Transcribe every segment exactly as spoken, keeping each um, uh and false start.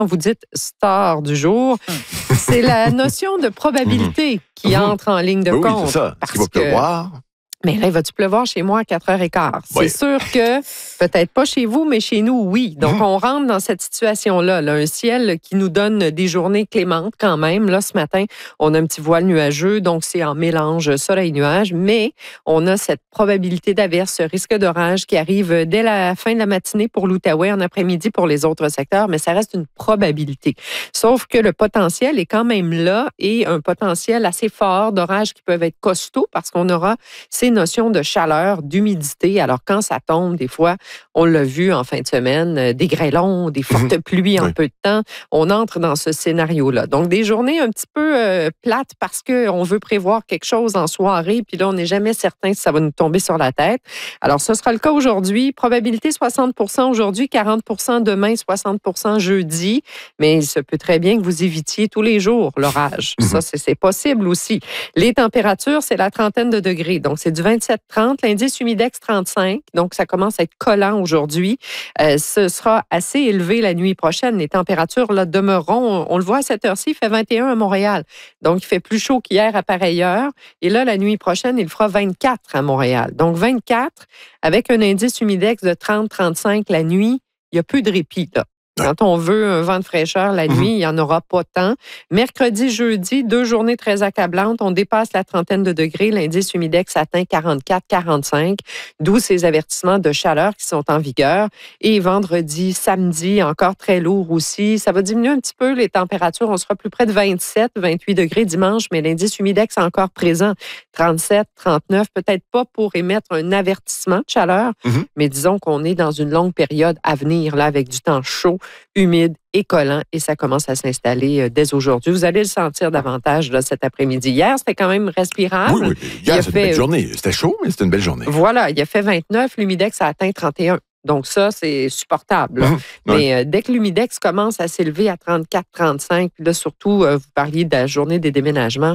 vous dites star du jour, c'est la notion de probabilité qui mmh. entre en ligne de oui, compte. Oui, c'est ça. Parce qu'il va que... pleuvoir. Mais là, il va-tu pleuvoir chez moi à quatre heures quinze? Oui. C'est sûr que, peut-être pas chez vous, mais chez nous, oui. Donc, mmh. on rentre dans cette situation-là. Là, un ciel qui nous donne des journées clémentes quand même. Là, ce matin, on a un petit voile nuageux, donc c'est en mélange soleil-nuage, mais on a cette probabilité d'averse, ce risque d'orage qui arrive dès la fin de la matinée pour l'Outaouais, en après-midi pour les autres secteurs, mais ça reste une probabilité. Sauf que le potentiel est quand même là et un potentiel assez fort d'orages qui peuvent être costauds parce qu'on aura ces notions de chaleur, d'humidité. Alors, quand ça tombe, des fois, on l'a vu en fin de semaine, des grêlons, des fortes pluies en oui. peu de temps, on entre dans ce scénario-là. Donc, des journées un petit peu euh, plates parce qu'on veut prévoir quelque chose en soirée, puis là, on n'est jamais certain si ça va nous tomber sur la tête. Alors, ce sera le cas aujourd'hui. Probabilité soixante pour cent aujourd'hui, quarante pour cent demain, soixante pour cent jeudi. Mais il se peut très bien que vous évitiez tous les jours l'orage. Mm-hmm. Ça, c'est, c'est possible aussi. Les températures, c'est la trentaine de degrés. Donc, c'est du vingt-sept trente. L'indice humidex, trente-cinq. Donc, ça commence à être collant aujourd'hui. Euh, ce sera assez élevé la nuit prochaine. Les températures là, demeureront, on, on le voit à cette heure-ci, il fait vingt et un à Montréal. Donc, il fait plus chaud qu'hier à pareille heure. Et là, la nuit prochaine, il fera vingt-quatre à Montréal. Donc, vingt-quatre avec un indice humidex de trente à trente-cinq la nuit, il y a peu de répit, là. Quand on veut un vent de fraîcheur la nuit, mmh. il n'y en aura pas tant. Mercredi, jeudi, deux journées très accablantes. On dépasse la trentaine de degrés. L'indice humidex atteint quarante-quatre à quarante-cinq, d'où ces avertissements de chaleur qui sont en vigueur. Et vendredi, samedi, encore très lourd aussi. Ça va diminuer un petit peu les températures. On sera plus près de vingt-sept, vingt-huit degrés dimanche, mais l'indice humidex est encore présent. trente-sept, trente-neuf, peut-être pas pour émettre un avertissement de chaleur, mmh. mais disons qu'on est dans une longue période à venir, là, avec du temps chaud, humide et collant, et ça commence à s'installer dès aujourd'hui. Vous allez le sentir davantage là, cet après-midi. Hier, c'était quand même respirable. Oui, oui. Hier, c'était fait... une belle journée. C'était chaud, mais c'était une belle journée. Voilà, il a fait vingt-neuf, l'humidex a atteint trente et un. Donc ça, c'est supportable. Mmh, mais oui. euh, dès que l'humidex commence à s'élever à trente-quatre à trente-cinq, puis là, surtout, euh, vous parliez de la journée des déménagements.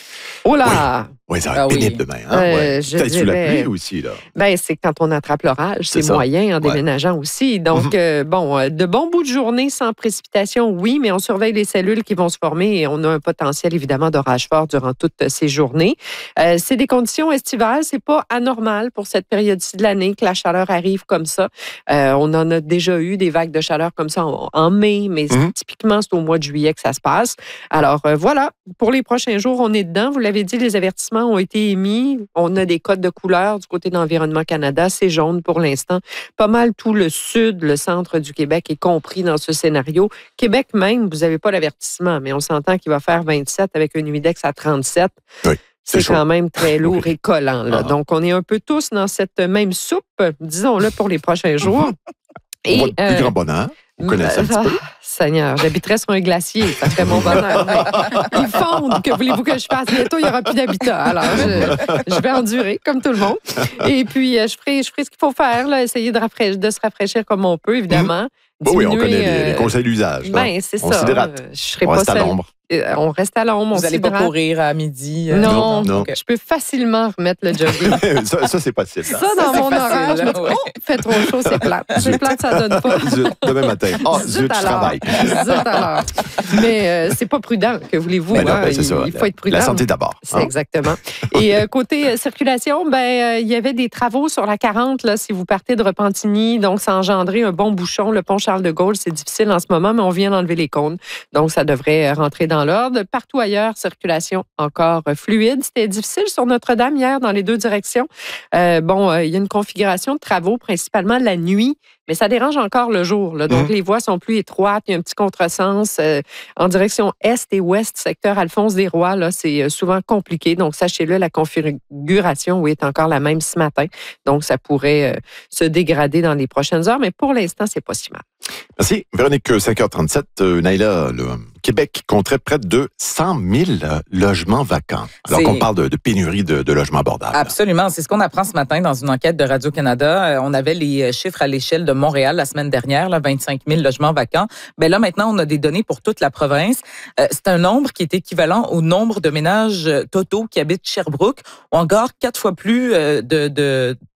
Oh là! Oui. Oui, ça va être ah pénible oui. demain. Hein? Euh, ouais. je Peut-être dirais, sous la pluie aussi. Là. Ben, c'est quand on attrape l'orage, c'est, c'est moyen en ouais. déménageant aussi. Donc, mm-hmm. euh, bon, de bons bouts de journée sans précipitation, oui, mais on surveille les cellules qui vont se former et on a un potentiel, évidemment, d'orage fort durant toutes ces journées. Euh, c'est des conditions estivales. C'est pas anormal pour cette période-ci de l'année que la chaleur arrive comme ça. Euh, on en a déjà eu des vagues de chaleur comme ça en, en mai, mais mm-hmm. typiquement, c'est au mois de juillet que ça se passe. Alors, euh, voilà. Pour les prochains jours, on est dedans. Vous l'avez dit, les avertissements ont été émis. On a des codes de couleur du côté d'Environnement Canada. C'est jaune pour l'instant. Pas mal tout le sud, le centre du Québec est compris dans ce scénario. Québec même, vous n'avez pas l'avertissement, mais on s'entend qu'il va faire vingt-sept avec un humidex à trente-sept. Oui. C'est, c'est quand même très lourd et collant. Là. Ah. Donc, on est un peu tous dans cette même soupe, disons-le, pour les prochains jours. Et, on voit euh, plus grand bonheur. Vous connaissez un petit peu? Seigneur, j'habiterais sur un glacier, ça serait mon bonheur. Ils fondent, que voulez-vous que je fasse? Bientôt, il n'y aura plus d'habitat. Alors, je, je vais endurer, comme tout le monde. Et puis, je ferai, je ferai ce qu'il faut faire, là, essayer de, rafraîchir, de se rafraîchir comme on peut, évidemment. Mmh. Oui, on connaît les, les conseils d'usage. Ben, c'est on ça. S'hydrate. Je serai on pas reste à seule. l'ombre. On reste à l'ombre. Vous n'allez pas courir à midi? Euh... Non, non. je peux facilement remettre le jogging. ça, ça, c'est possible. Ça, dans ça, mon horaire, je me dis, oh, fait trop chaud, c'est plate. C'est plate, ça donne pas. Zut, demain matin. Oh, zut, je travaille. Zut alors. Mais euh, c'est pas prudent, que voulez-vous. Ben non, hein? ben, c'est il, ça. il faut être prudent. La santé d'abord. C'est hein? Exactement. Et euh, côté euh, circulation, ben euh, il y avait des travaux sur la quarante, là, si vous partez de Repentigny. Donc, ça a engendré un bon bouchon. Le pont Charles-de-Gaulle, c'est difficile en ce moment, mais on vient d'enlever les cônes. Donc, ça devrait rentrer dans l'ordre. Partout ailleurs, circulation encore fluide. C'était difficile sur Notre-Dame hier dans les deux directions. Euh, bon, euh, il y a une configuration de travaux, principalement la nuit, mais ça dérange encore le jour. Là. Donc, mmh. les voies sont plus étroites. Il y a un petit contresens euh, en direction est et ouest, secteur Alphonse-des-Rois. Là, c'est souvent compliqué. Donc, sachez-le, la configuration, oui, est encore la même ce matin. Donc, ça pourrait euh, se dégrader dans les prochaines heures, mais pour l'instant, c'est pas si mal. Merci. Véronique, cinq heures trente-sept. Euh, Naïla, le Québec compterait près de cent mille logements vacants. Alors c'est... qu'on parle de, de pénurie de, de logements abordables. Absolument. C'est ce qu'on apprend ce matin dans une enquête de Radio-Canada. On avait les chiffres à l'échelle de Montréal la semaine dernière, là, vingt-cinq mille logements vacants. Ben là, maintenant, on a des données pour toute la province. Euh, c'est un nombre qui est équivalent au nombre de ménages totaux qui habitent Sherbrooke, ou encore quatre fois plus euh, de, de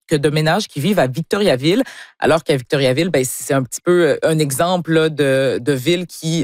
que de ménages qui vivent à Victoriaville, alors qu'à Victoriaville, ben, c'est un petit peu un exemple là, de, de ville qui